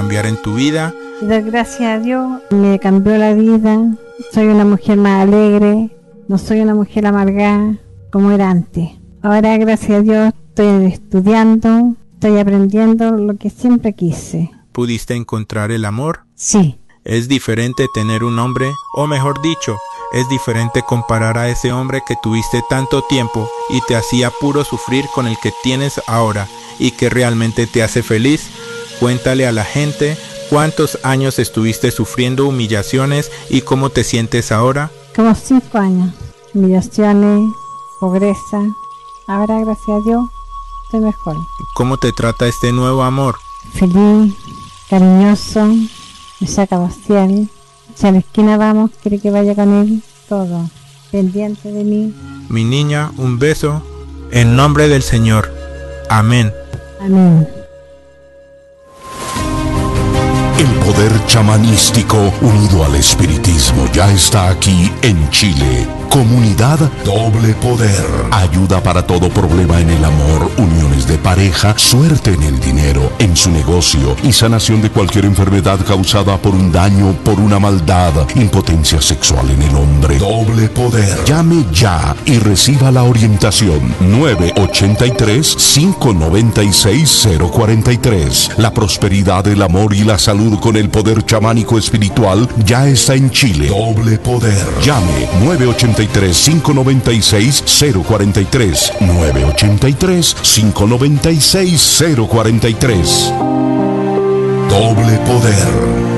cambiar en tu vida? Y dar gracias a Dios, me cambió la vida. Soy una mujer más alegre, no soy una mujer amargada como era antes. Ahora, gracias a Dios, estoy estudiando, estoy aprendiendo lo que siempre quise. ¿Pudiste encontrar el amor? Sí. Es diferente tener un hombre, o mejor dicho, es diferente comparar a ese hombre que tuviste tanto tiempo y te hacía puro sufrir con el que tienes ahora y que realmente te hace feliz. Cuéntale a la gente cuántos años estuviste sufriendo humillaciones y cómo te sientes ahora. Como 5 años, humillaciones, pobreza. Ahora, gracias a Dios, estoy mejor. ¿Cómo te trata este nuevo amor? Feliz, cariñoso, me saca a pasear. Si a la esquina vamos, quiere que vaya con él, todo, pendiente de mí. Mi niña, un beso, en nombre del Señor. Amén. Amén. El poder chamanístico unido al espiritismo ya está aquí en Chile. Comunidad Doble Poder. Ayuda para todo problema en el amor, uniones de pareja, suerte en el dinero, en su negocio y sanación de cualquier enfermedad causada por un daño, por una maldad, impotencia sexual en el hombre. Doble Poder. Llame ya y reciba la orientación. 983-596-043. La prosperidad, el amor y la salud con el poder chamánico espiritual ya está en Chile. Doble Poder. Llame 983-596-043. 983-596-043. Doble Poder.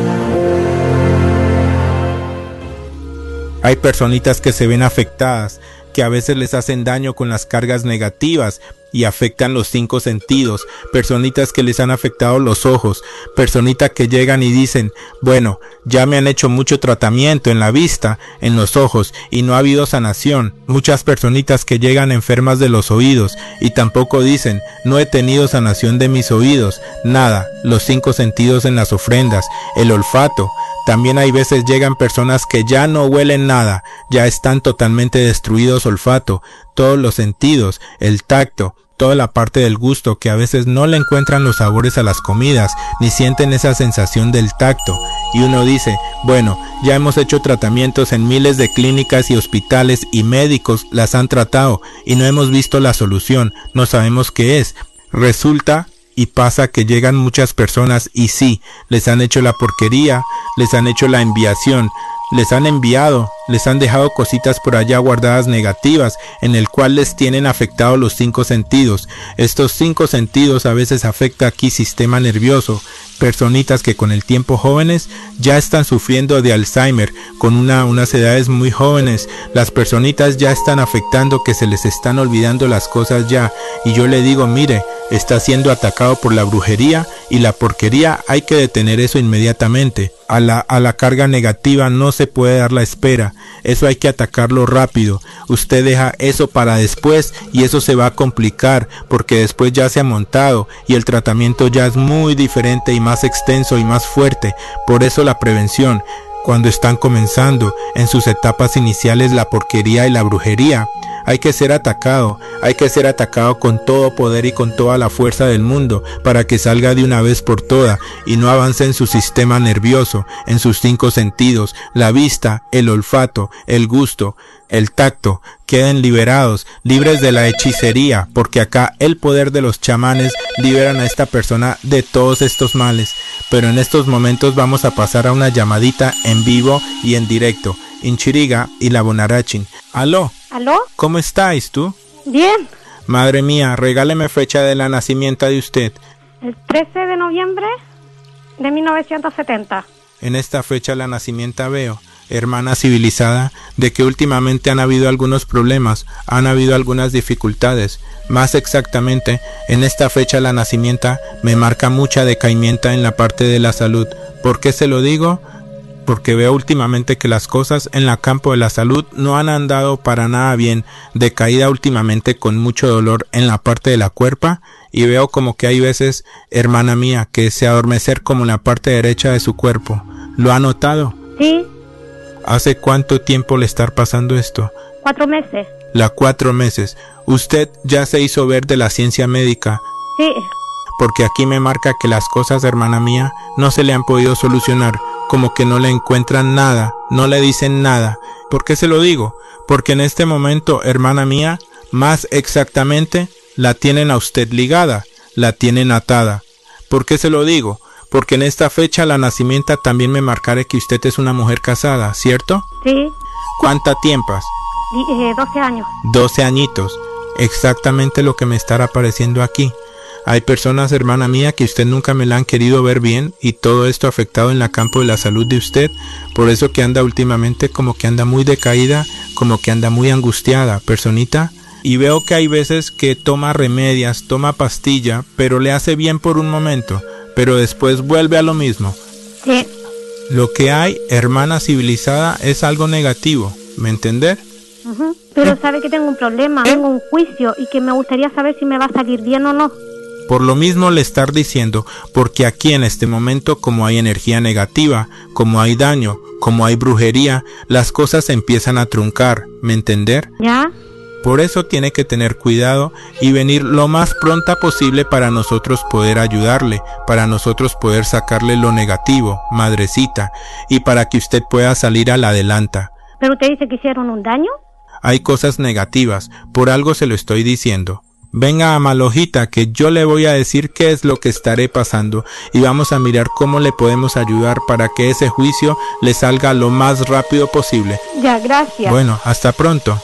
Hay personitas que se ven afectadas, que a veces les hacen daño con las cargas negativas y afectan los 5 sentidos, personitas que les han afectado los ojos, personitas que llegan y dicen, bueno, ya me han hecho mucho tratamiento en la vista, en los ojos y no ha habido sanación. Muchas personitas que llegan enfermas de los oídos y tampoco dicen, no he tenido sanación de mis oídos, nada, los 5 sentidos en las ofrendas, el olfato. También hay veces llegan personas que ya no huelen nada, ya están totalmente destruidos olfato, todos los sentidos, el tacto, toda la parte del gusto, que a veces no le encuentran los sabores a las comidas, ni sienten esa sensación del tacto. Y uno dice, bueno, ya hemos hecho tratamientos en miles de clínicas y hospitales y médicos las han tratado y no hemos visto la solución, no sabemos qué es. Resulta y pasa que llegan muchas personas y sí, les han hecho la porquería, les han hecho la enviación, les han enviado, les han dejado cositas por allá guardadas negativas, en el cual les tienen afectados los 5 sentidos. Estos 5 sentidos a veces afecta aquí sistema nervioso, personitas que con el tiempo jóvenes ya están sufriendo de Alzheimer, con unas edades muy jóvenes, las personitas ya están afectando que se les están olvidando las cosas ya, y yo le digo, mire, está siendo atacado por la brujería y la porquería, hay que detener eso inmediatamente. A la carga negativa no se puede dar la espera, eso hay que atacarlo rápido. Usted deja eso para después y eso se va a complicar porque después ya se ha montado y el tratamiento ya es muy diferente y más extenso y más fuerte. Por eso la prevención, cuando están comenzando en sus etapas iniciales la porquería y la brujería, hay que ser atacado con todo poder y con toda la fuerza del mundo para que salga de una vez por todas y no avance en su sistema nervioso, en sus 5 sentidos, la vista, el olfato, el gusto, el tacto, queden liberados, libres de la hechicería, porque acá el poder de los chamanes liberan a esta persona de todos estos males. Pero en estos momentos vamos a pasar a una llamadita en vivo y en directo. Inchiriga y la Bonarachin. ¿Aló? ¿Aló? ¿Cómo estáis tú? Bien. Madre mía, regáleme fecha de la nacimiento de usted. El 13 de noviembre de 1970. En esta fecha la nacimiento veo, hermana civilizada, de que últimamente han habido algunos problemas, han habido algunas dificultades. Más exactamente, en esta fecha la nacimiento me marca mucha decaimiento en la parte de la salud. ¿Por qué se lo digo? Porque veo últimamente que las cosas en el campo de la salud no han andado para nada bien, decaída últimamente con mucho dolor en la parte de la cuerpa, y veo como que hay veces, hermana mía, que se adormecer como en la parte derecha de su cuerpo. ¿Lo ha notado? Sí. ¿Hace cuánto tiempo le está pasando esto? 4 meses. 4 meses. ¿Usted ya se hizo ver de la ciencia médica? Sí. porque aquí me marca que las cosas, hermana mía, no se le han podido solucionar, como que no le encuentran nada, no le dicen nada. ¿Por qué se lo digo? Porque en este momento, hermana mía, más exactamente, la tienen a usted ligada, la tienen atada. ¿Por qué se lo digo? Porque en esta fecha la nacimiento también me marcará que usted es una mujer casada, ¿cierto? Sí. ¿Cuánta tiempas? 12 años. 12 añitos. Exactamente lo que me estará apareciendo aquí. Hay personas, hermana mía, que usted nunca me la han querido ver bien y todo esto afectado en el campo de la salud de usted. Por eso que anda últimamente como que anda muy decaída, como que anda muy angustiada, personita. Y veo que hay veces que toma remedios, toma pastilla, pero le hace bien por un momento, pero después vuelve a lo mismo. Sí. Lo que hay, hermana civilizada, es algo negativo, ¿me entender? Pero sabe que tengo un problema, tengo un juicio y que me gustaría saber si me va a salir bien o no. Por lo mismo le estar diciendo, porque aquí en este momento como hay energía negativa, como hay daño, como hay brujería, las cosas empiezan a truncar, ¿me entender? ¿Ya? Por eso tiene que tener cuidado y venir lo más pronta posible para nosotros poder ayudarle, para nosotros poder sacarle lo negativo, madrecita, y para que usted pueda salir a la adelanta. ¿Pero usted dice que hicieron un daño? Hay cosas negativas, por algo se lo estoy diciendo. Venga a Malojita que yo le voy a decir qué es lo que estaré pasando y vamos a mirar cómo le podemos ayudar para que ese juicio le salga lo más rápido posible. Ya, gracias. Bueno, hasta pronto.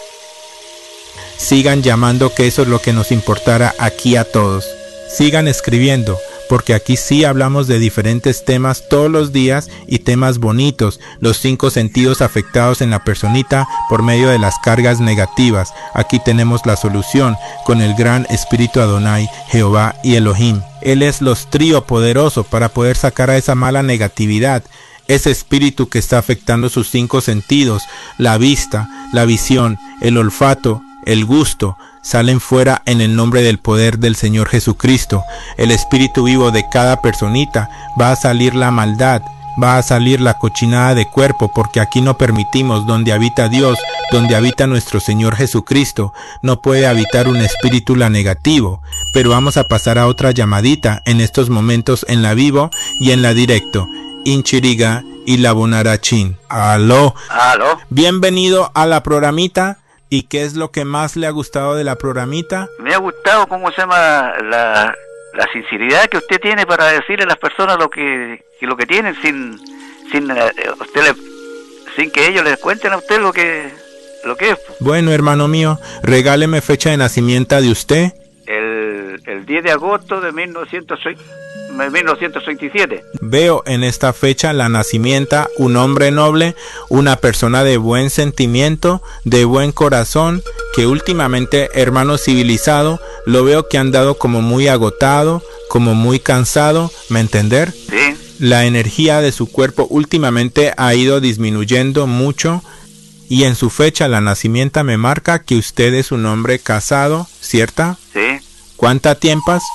Sigan llamando, que eso es lo que nos importará aquí a todos. Sigan escribiendo, porque aquí sí hablamos de diferentes temas todos los días y temas bonitos, los 5 sentidos afectados en la personita por medio de las cargas negativas. Aquí tenemos la solución con el gran espíritu Adonai, Jehová y Elohim. Él es los trío poderoso para poder sacar a esa mala negatividad, ese espíritu que está afectando sus 5 sentidos, la vista, la visión, el olfato, el gusto, salen fuera en el nombre del poder del Señor Jesucristo. El espíritu vivo de cada personita, va a salir la maldad, va a salir la cochinada de cuerpo, porque aquí no permitimos, donde habita Dios, donde habita nuestro Señor Jesucristo, no puede habitar un espíritu la negativo. Pero vamos a pasar a otra llamadita en estos momentos en la vivo y en la directo. Inchiriga y la Bonarachín. Aló. Aló. Bienvenido a la programita. ¿Y qué es lo que más le ha gustado de la programita? Me ha gustado, ¿cómo se llama? La sinceridad que usted tiene para decirle a las personas lo que tienen sin que ellos les cuenten a usted lo que es. Bueno, hermano mío, regáleme fecha de nacimiento de usted. El 10 de agosto de 1967. Veo en esta fecha la nacimiento, un hombre noble, una persona de buen sentimiento, de buen corazón, que últimamente, hermano civilizado, lo veo que ha andado como muy agotado, como muy cansado, ¿me entender? Sí. La energía de su cuerpo últimamente ha ido disminuyendo mucho y en su fecha la nacimiento me marca que usted es un hombre casado, ¿cierta? Sí. ¿Cuántas tiempas?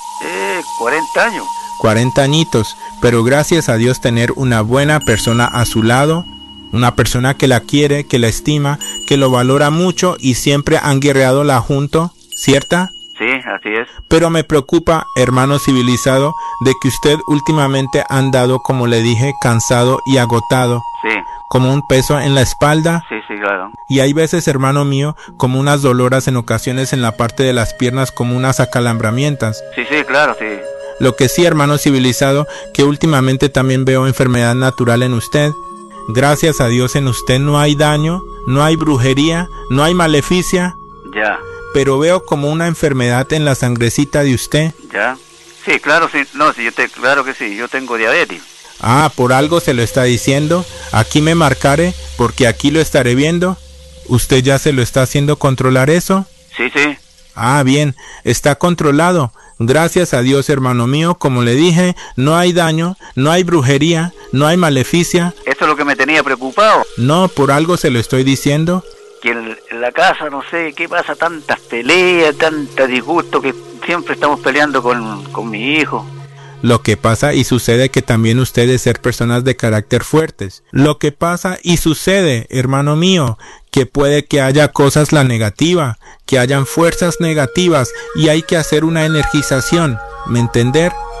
40 años. 40 añitos, pero gracias a Dios tener una buena persona a su lado, una persona que la quiere, que la estima, que lo valora mucho y siempre han guerreado la junto, ¿cierta? Sí, así es. Pero me preocupa, hermano civilizado, de que usted últimamente ha andado, como le dije, cansado y agotado. Sí. Como un peso en la espalda. Sí, claro. Y hay veces, hermano mío, como unas doloras en ocasiones en la parte de las piernas, como unas acalambramientas. Sí, claro, sí. Lo que sí, hermano civilizado, que últimamente también veo enfermedad natural en usted. Gracias a Dios en usted no hay daño, no hay brujería, no hay maleficia. Ya. Pero veo como una enfermedad en la sangrecita de usted. Ya. Sí, claro, sí. No, sí, claro que sí, yo tengo diabetes. Ah, por algo se lo está diciendo. Aquí me marcaré, porque aquí lo estaré viendo. ¿Usted ya se lo está haciendo controlar eso? Sí. Ah, bien, está controlado. Gracias a Dios, hermano mío, como le dije, no hay daño, no hay brujería, no hay maleficia. Esto es lo que me tenía preocupado. No, por algo se lo estoy diciendo. Que en la casa, no sé qué pasa, tantas peleas, tanta disgusto, que siempre estamos peleando con mi hijo. Lo que pasa y sucede que también ustedes ser personas de carácter fuertes. Lo que pasa y sucede, hermano mío, que puede que haya cosas la negativa, que hayan fuerzas negativas y hay que hacer una energización, ¿me entender?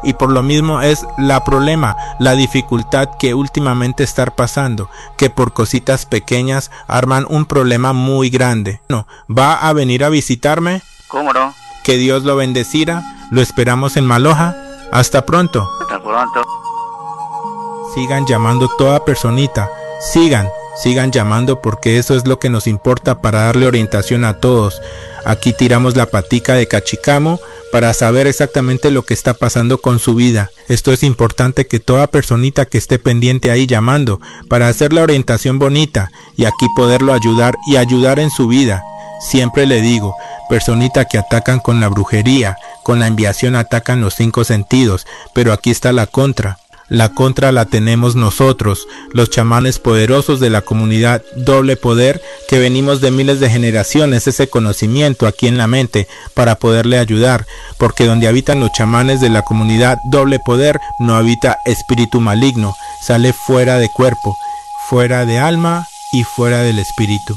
y por lo mismo es la problema, la dificultad que últimamente estar pasando, que por cositas pequeñas arman un problema muy grande. No, ¿va a venir a visitarme? ¿Cómo no? Que Dios lo bendecirá, lo esperamos en Maloja. Hasta pronto. Hasta pronto. Sigan llamando toda personita, sigan llamando, porque eso es lo que nos importa para darle orientación a todos. Aquí tiramos la patica de cachicamo para saber exactamente lo que está pasando con su vida. Esto es importante, que toda personita que esté pendiente ahí llamando para hacer la orientación bonita y aquí poderlo ayudar y ayudar en su vida. Siempre le digo, personita que atacan con la brujería, con la enviación atacan los 5 sentidos, pero aquí está la contra. La contra la tenemos nosotros, los chamanes poderosos de la comunidad Doble Poder, que venimos de miles de generaciones, ese conocimiento aquí en la mente para poderle ayudar, porque donde habitan los chamanes de la comunidad Doble Poder no habita espíritu maligno, sale fuera de cuerpo, fuera de alma y fuera del espíritu.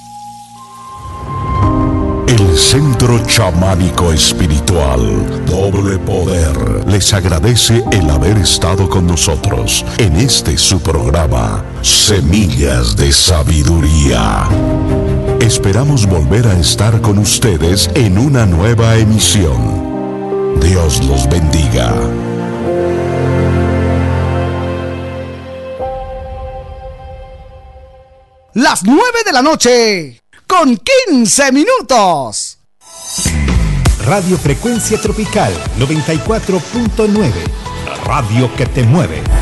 El Centro Chamánico Espiritual Doble Poder les agradece el haber estado con nosotros en este su programa Semillas de Sabiduría. Esperamos volver a estar con ustedes en una nueva emisión. Dios los bendiga. Las 9 de la noche, con 15 minutos. Radio Frecuencia Tropical 94.9. La radio que te mueve.